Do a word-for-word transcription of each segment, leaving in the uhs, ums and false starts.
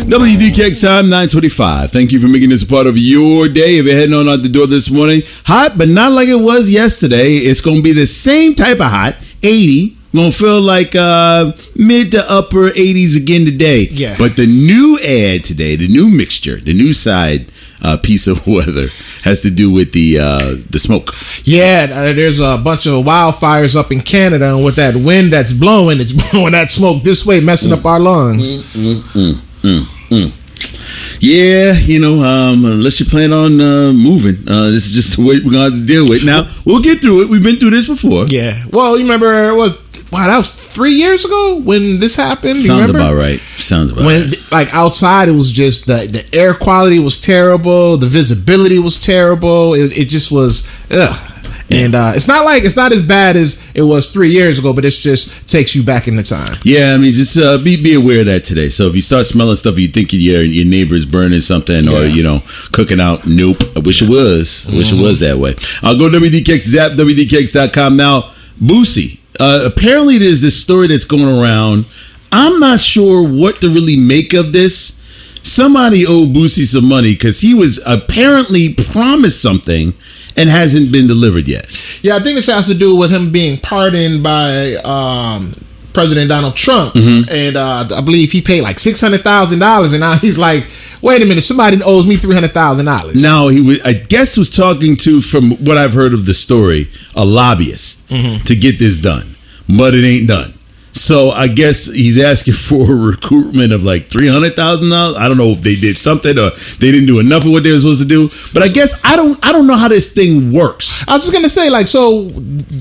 W D K X time, nine twenty-five. Thank you for making this a part of your day. If you're heading on out the door this morning, hot, but not like it was yesterday. It's going to be the same type of hot, eighty. Gonna feel like uh, mid to upper eighties again today. Yeah. But the new ad today, the new mixture, the new side uh, piece of weather has to do with the uh, the smoke. Yeah, uh, there's a bunch of wildfires up in Canada, and with that wind that's blowing, it's blowing that smoke this way, messing mm. up our lungs. Mm, mm, mm, mm, mm. Yeah, you know, um, unless you plan on uh, moving, uh, this is just the way we're going to have to deal with. Now, we'll get through it. We've been through this before. Yeah. Well, you remember what? Wow, that was three years ago when this happened. Sounds you remember? about right. Sounds about when, right. Like outside, it was just the the air quality was terrible. The visibility was terrible. It, it just was. Ugh. And uh, it's not like it's not as bad as it was three years ago, but it just takes you back in the time. Yeah, I mean, just uh, be be aware of that today. So if you start smelling stuff, you think your your neighbor's burning something, or yeah. you know, cooking out. Nope. I wish it was. I wish mm-hmm. it was that way. I'll go to W D K X Zap, W D K X dot com now. Boosie. Uh, apparently, there's this story that's going around. I'm not sure what to really make of this. Somebody owed Boosie some money because he was apparently promised something and hasn't been delivered yet. Yeah, I think this has to do with him being pardoned by um, President Donald Trump. Mm-hmm. And uh, I believe he paid like six hundred thousand dollars. And now he's like, wait a minute, somebody owes me three hundred thousand dollars. Now, he was, I guess was talking to, from what I've heard of the story, a lobbyist mm-hmm. to get this done. But it ain't done. So I guess he's asking for a recruitment of like three hundred thousand dollars. I don't know if they did something or they didn't do enough of what they were supposed to do. But I guess I don't I don't know how this thing works. I was just going to say, like, so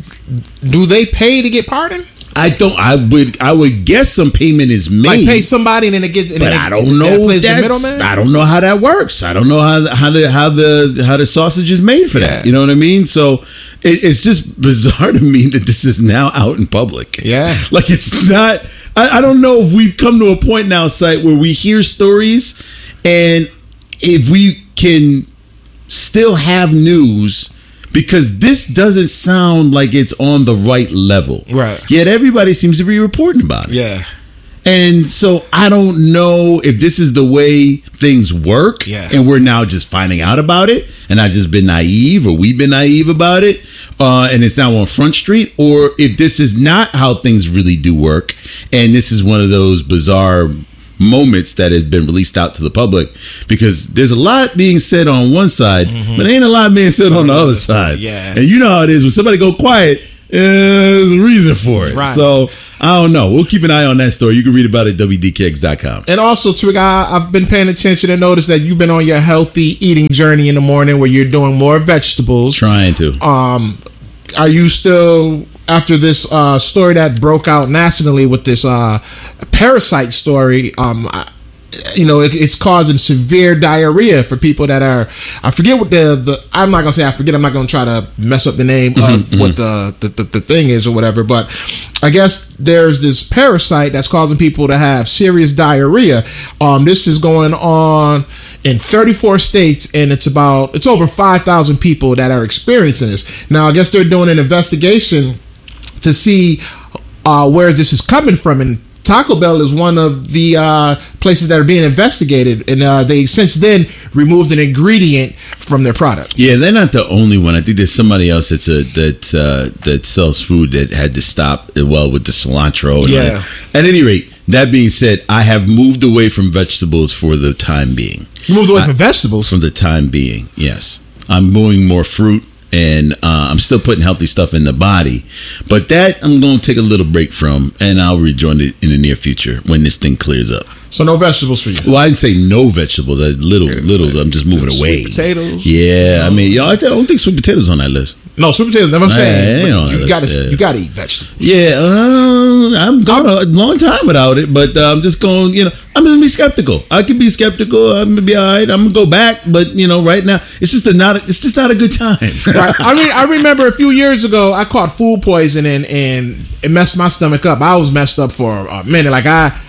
do they pay to get pardoned? I don't. I would. I would guess some payment is made. Like pay somebody and then it gets. And but then I it, don't know. Plays The middleman. I don't know how that works. I don't know how how the how the how the sausage is made for yeah. that. You know what I mean? So it, it's just bizarre to me that this is now out in public. Yeah, like it's not. I, I don't know if we've come to a point now, site where we hear stories, and if we can still have news. Because this doesn't sound like it's on the right level. Right. Yet everybody seems to be reporting about it. Yeah. And so I don't know if this is the way things work. Yeah. And we're now just finding out about it. And I've just been naive or we've been naive about it. Uh, and it's now on Front Street. Or if this is not how things really do work. And this is one of those bizarre moments that have been released out to the public, because there's a lot being said on one side, mm-hmm. but ain't a lot being said on the other side. Yeah. And you know how it is when somebody go quiet, there's a reason for it. Right. So I don't know. We'll keep an eye on that story. You can read about it at W D K X dot com. And also, Twig, I've been paying attention and noticed that you've been on your healthy eating journey in the morning where you're doing more vegetables. Trying to. Um, are you still... After this uh, story that broke out nationally with this uh, parasite story, um, you know, it, it's causing severe diarrhea for people that are, I forget what the, the I'm not going to say I forget, I'm not going to try to mess up the name mm-hmm, of mm-hmm. what the, the, the, the thing is or whatever, but I guess there's this parasite that's causing people to have serious diarrhea. Um, this is going on in thirty-four states, and it's about, it's over five thousand people that are experiencing this. Now, I guess they're doing an investigation to see uh, where this is coming from, and Taco Bell is one of the uh, places that are being investigated, and uh, they since then removed an ingredient from their product. Yeah, they're not the only one. I think there's somebody else that's a, that uh, that sells food that had to stop. Well, with the cilantro. And yeah. At any rate, that being said, I have moved away from vegetables for the time being. You moved away I, from vegetables? For the time being, yes. I'm moving more fruit. And uh, I'm still putting healthy stuff in the body. But that I'm going to take a little break from, and I'll rejoin it in the near future when this thing clears up. So no vegetables for you? Well, I didn't say no vegetables. I, little, yeah, little. I'm just moving sweet away. Potatoes? Yeah. I mean, y'all, I don't think sweet potatoes on that list. No, sweet potatoes. Never I'm saying. Yeah, you got to yeah. you got to eat vegetables. Yeah, uh, I'm going a long time without it, but uh, I'm just going. You know, I'm gonna be skeptical. I can be skeptical. I'm gonna be all right. I'm gonna go back, but you know, right now it's just a not. It's just not a good time. Right. I mean, I remember a few years ago I caught food poisoning and it messed my stomach up. I was messed up for a minute. Like I. I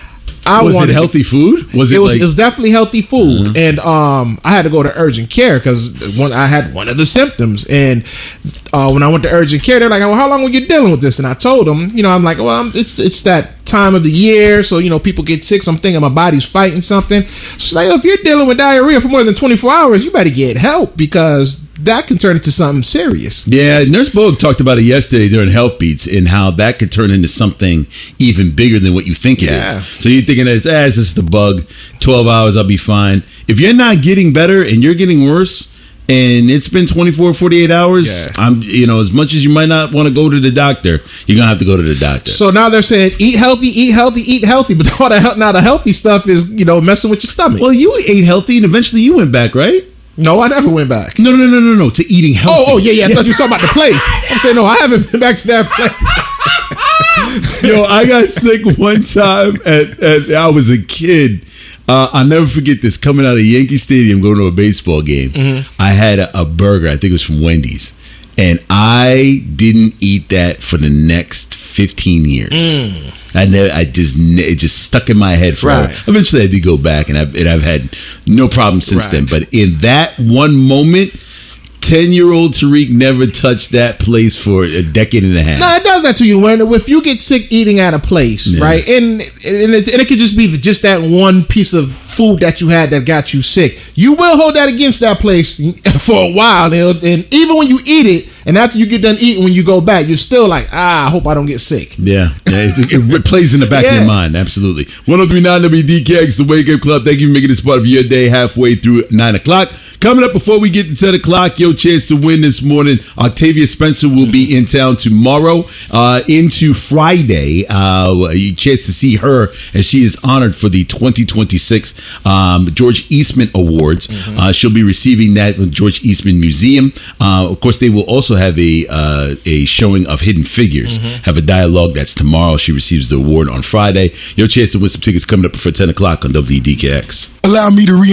I was wanted it healthy food? Was it? It was. like, it was definitely healthy food, uh-huh. and um, I had to go to urgent care because one I had one of the symptoms, and uh, when I went to urgent care, they're like, "Well, how long were you dealing with this?" And I told them, you know, I'm like, "Well, I'm, it's it's that time of the year, so you know, people get sick. So I'm thinking my body's fighting something." So she's like, oh, "If you're dealing with diarrhea for more than twenty-four hours, you better get help because that can turn into something serious." Yeah, Nurse Bogue talked about it yesterday during Health Beats and how that could turn into something even bigger than what you think it Yeah. is. So you're thinking, it's, ah, it's just the bug. twelve hours, I'll be fine. If you're not getting better and you're getting worse, and it's been twenty-four, forty-eight hours, Yeah. I'm, you know, as much as you might not want to go to the doctor, you're going to have to go to the doctor. So now they're saying eat healthy, eat healthy, eat healthy, but all the he- now the healthy stuff is, you know, messing with your stomach. Well, you ate healthy and eventually you went back, right? No, I never went back. No, no, no, no, no, to eating healthy. Oh, oh yeah, yeah. I thought you were talking about the place. I'm saying no, I haven't been back to that place. Yo, I got sick one time at, at I was a kid. Uh, I'll never forget this. Coming out of Yankee Stadium, going to a baseball game, mm-hmm. I had a, a burger. I think it was from Wendy's, and I didn't eat that for the next fifteen years. Mm. I never. I just it just stuck in my head forever. Right. Eventually, I did go back, and I've and I've had no problem since Right. then. But in that one moment, ten-year-old Tariq never touched that place for a decade and a half. No, it does that to you. When if you get sick eating at a place, Yeah. right, and and, it's, and it could just be just that one piece of food that you had that got you sick. You will hold that against that place for a while, and, and even when you eat it, and after you get done eating, when you go back, you're still like, ah, I hope I don't get sick. Yeah, yeah it, it plays in the back Yeah. of your mind. Absolutely. one oh three point nine W D K X, the Wake Up Club. Thank you for making this part of your day halfway through nine o'clock. Coming up before we get to ten o'clock, your chance to win this morning. Octavia Spencer will be in town tomorrow uh, into Friday. Uh, a chance to see her as she is honored for the twenty twenty-six um, George Eastman Awards. Mm-hmm. Uh, she'll be receiving that with George Eastman Museum. Uh, of course, they will also have a uh, a showing of Hidden Figures. Mm-hmm. Have a dialogue that's tomorrow. She receives the award on Friday. Your chance to win some tickets coming up for ten o'clock on W D K X. Allow me to re